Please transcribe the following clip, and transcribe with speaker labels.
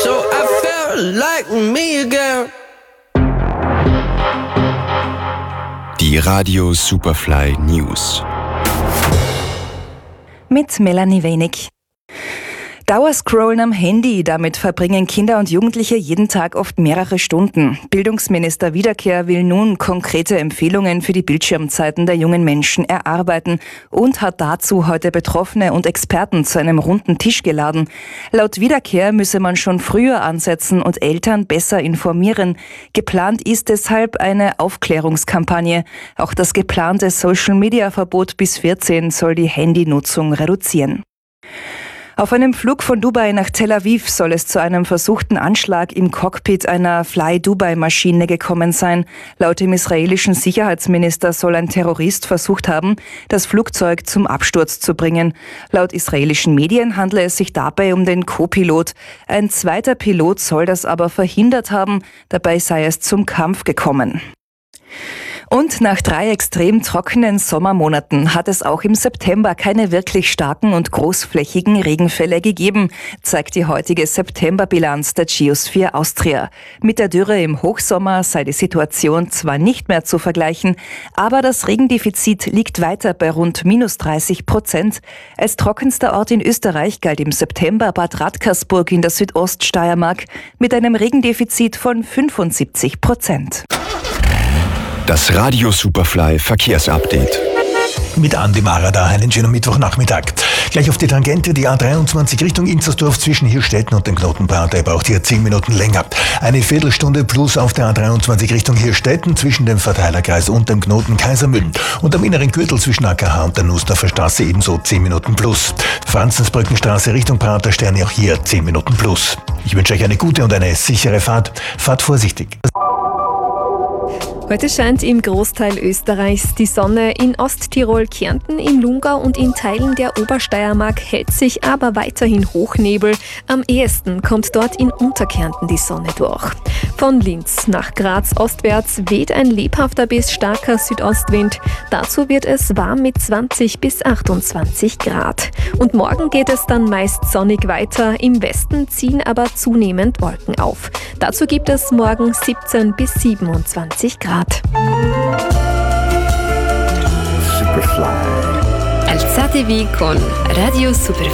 Speaker 1: So I felt like me again.
Speaker 2: Die Radio Superfly News.
Speaker 3: Mit Melanie Wenig. Dauerscrollen am Handy, damit verbringen Kinder und Jugendliche jeden Tag oft mehrere Stunden. Bildungsminister Wiederkehr will nun konkrete Empfehlungen für die Bildschirmzeiten der jungen Menschen erarbeiten und hat dazu heute Betroffene und Experten zu einem runden Tisch geladen. Laut Wiederkehr müsse man schon früher ansetzen und Eltern besser informieren. Geplant ist deshalb eine Aufklärungskampagne. Auch das geplante Social-Media-Verbot bis 14 soll die Handynutzung reduzieren. Auf einem Flug von Dubai nach Tel Aviv soll es zu einem versuchten Anschlag im Cockpit einer Fly-Dubai-Maschine gekommen sein. Laut dem israelischen Sicherheitsminister soll ein Terrorist versucht haben, das Flugzeug zum Absturz zu bringen. Laut israelischen Medien handle es sich dabei um den Co-Pilot. Ein zweiter Pilot soll das aber verhindert haben. Dabei sei es zum Kampf gekommen. Und nach 3 extrem trockenen Sommermonaten hat es auch im September keine wirklich starken und großflächigen Regenfälle gegeben, zeigt die heutige Septemberbilanz der Geosphere Austria. Mit der Dürre im Hochsommer sei die Situation zwar nicht mehr zu vergleichen, aber das Regendefizit liegt weiter bei rund -30%. Als trockenster Ort in Österreich galt im September Bad Radkersburg in der Südoststeiermark mit einem Regendefizit von 75%.
Speaker 2: Das Radio Superfly Verkehrsupdate.
Speaker 4: Mit Andi Marada, einen schönen Mittwochnachmittag. Gleich auf die Tangente, die A23 Richtung Inzersdorf zwischen Hirstetten und dem Knotenbrand, der braucht hier 10 Minuten länger. Eine Viertelstunde plus auf der A23 Richtung Hirstetten zwischen dem Verteilerkreis und dem Knoten Kaisermühlen. Und am inneren Gürtel zwischen AKH und der Nussdorfer Straße ebenso 10 Minuten plus. Franzensbrückenstraße Richtung Pratersterne, auch hier 10 Minuten plus. Ich wünsche euch eine gute und eine sichere Fahrt. Fahrt vorsichtig.
Speaker 5: Heute scheint im Großteil Österreichs die Sonne. In Osttirol, Kärnten, im Lungau und in Teilen der Obersteiermark hält sich aber weiterhin Hochnebel. Am ehesten kommt dort in Unterkärnten die Sonne durch. Von Linz nach Graz ostwärts weht ein lebhafter bis starker Südostwind. Dazu wird es warm mit 20 bis 28 Grad. Und morgen geht es dann meist sonnig weiter. Im Westen ziehen aber zunehmend Wolken auf. Dazu gibt es morgen 17 bis 27 Grad.
Speaker 6: Superfly. Alzate con Radio Superfly.